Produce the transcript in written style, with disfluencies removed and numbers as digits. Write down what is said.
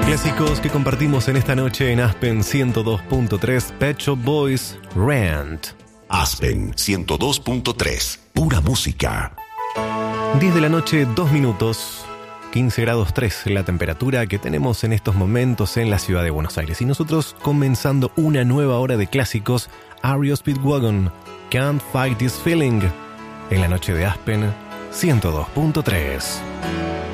Clásicos que compartimos en esta noche en Aspen 102.3, Pet Shop Boys, Rant. Aspen 102.3, pura música. 10 de la noche, 2 minutos, 15 grados 3 la temperatura que tenemos en estos momentos en la ciudad de Buenos Aires. Y nosotros comenzando una nueva hora de clásicos, REO Speedwagon, Can't Fight This Feeling, en la noche de Aspen 102.3.